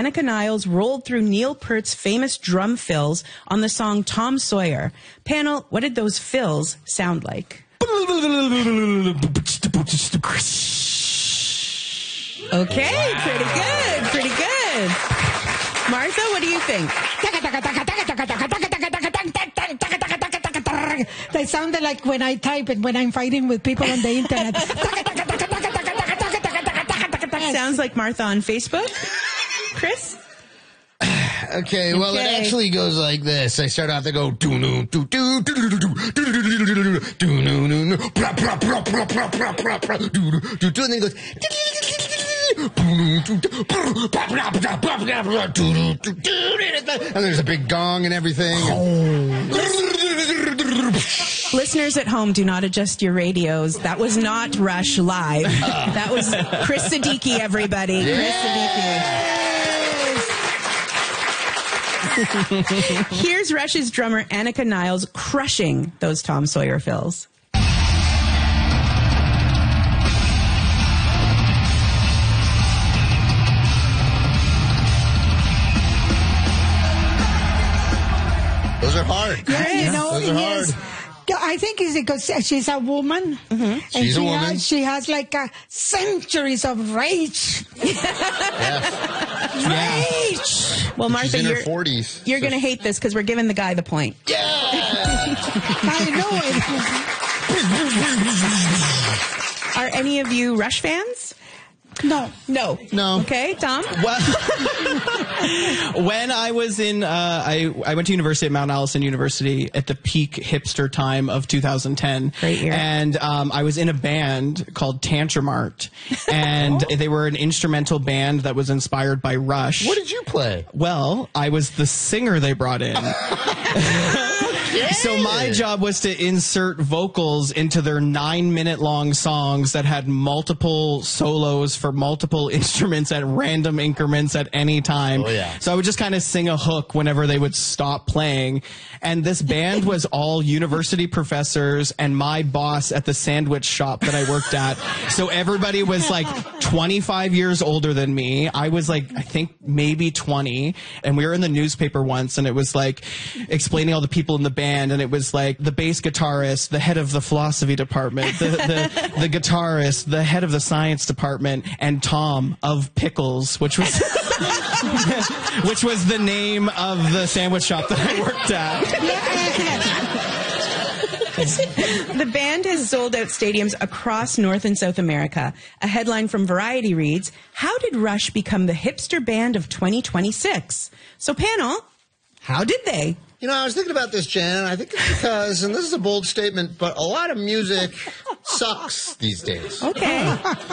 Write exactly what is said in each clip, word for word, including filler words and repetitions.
Annika Niles rolled through Neil Peart's famous drum fills on the song Tom Sawyer. Panel, what did those fills sound like? Okay, wow. Pretty good, pretty good. Martha, what do you think? They sounded like when I type and when I'm fighting with people on the internet. Sounds like Martha on Facebook. Chris? Okay, well, it actually goes like this. I start off, they go, do no do do do do do do do no no no, blah blah blah blah blah blah blah blah do do do, and then it goes, and there's a big gong and everything. Listeners at home, do not adjust your radios. That was not Rush live. That was Chris Siddiqui, everybody. Yeah. Chris Siddiqui. Here's Rush's drummer Annika Niles crushing those Tom Sawyer fills. Those are hard. Yeah, you know, those are hard. Yes. I think it's because she's a woman. Mm-hmm. And she's she a woman. Has, she has like a centuries of rage. Yes. Rage. Well, Martha, she's in you're, her forties. You're So going to hate this because we're giving the guy the point. Yeah! I know it. Are any of you Rush fans? No. No. No. Okay, Tom? Well, when I was in, uh, I, I went to university at Mount Allison University at the peak hipster time of two thousand ten. Great year. And um, I was in a band called Tantrum Art. And Oh. they were an instrumental band that was inspired by Rush. What did you play? Well, I was the singer they brought in. So my job was to insert vocals into their nine-minute long songs that had multiple solos for multiple instruments at random increments at any time. Oh, yeah. So I would just kind of sing a hook whenever they would stop playing. And this band was all university professors and my boss at the sandwich shop that I worked at. So everybody was like twenty-five years older than me. I was like, I think maybe twenty. And we were in the newspaper once and it was like explaining all the people in the band. And it was like the bass guitarist, the head of the philosophy department, the, the, the guitarist, the head of the science department, and Tom of Pickles, which was which was the name of the sandwich shop that I worked at. The band has sold out stadiums across North and South America. A headline from Variety reads, "How did Rush become the hipster band of twenty twenty-six?" So panel, how did they? You know, I was thinking about this, Jan, and I think it's because, and this is a bold statement, but a lot of music sucks these days. Okay.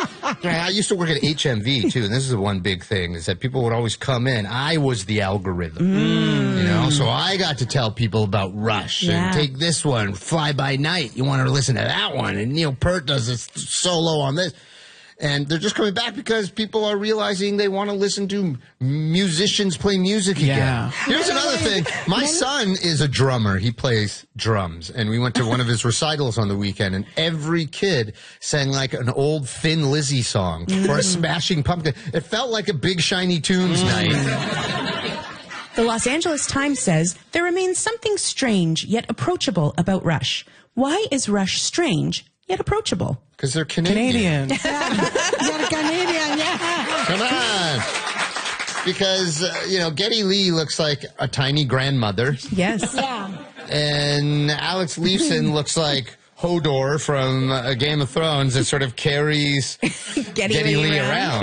I used to work at H M V, too, and this is the one big thing, is that people would always come in. I was the algorithm, mm. you know, so I got to tell people about Rush, yeah. and take this one, Fly By Night. You want to listen to that one, and Neil Peart does this solo on this. And they're just coming back because people are realizing they want to listen to musicians play music again. Yeah. Here's another thing. My son is a drummer. He plays drums. And we went to one of his recitals on the weekend, and every kid sang like an old Thin Lizzy song mm. or a Smashing Pumpkin. It felt like a Big Shiny Tunes mm. night. The Los Angeles Times says, there remains something strange yet approachable about Rush. Why is Rush strange yet approachable? Because they're Canadian. Canadian. They're Canadian, yeah. Come on. Because, uh, you know, Geddy Lee looks like a tiny grandmother. Yes. Yeah. And Alex Lifeson looks like Hodor from uh, Game of Thrones that sort of carries Geddy, Geddy Lee, Lee around. around.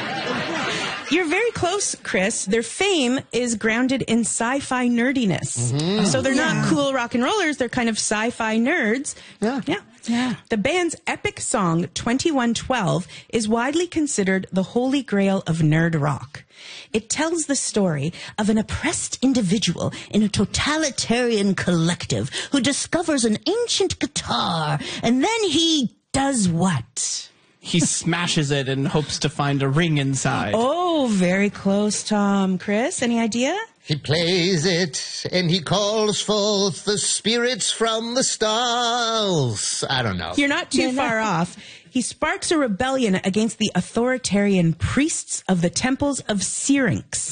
Yeah. You're very close, Chris. Their fame is grounded in sci-fi nerdiness. Mm-hmm. So they're yeah. not cool rock and rollers. They're kind of sci-fi nerds. Yeah. Yeah. Yeah. The band's epic song, twenty-one twelve, is widely considered the holy grail of nerd rock. It tells the story of an oppressed individual in a totalitarian collective who discovers an ancient guitar, and then he does what? He smashes it and hopes to find a ring inside. Oh, very close, Tom. Chris, any idea? He plays it, and he calls forth the spirits from the stars. I don't know. You're not too far off. He sparks a rebellion against the authoritarian priests of the temples of Syrinx.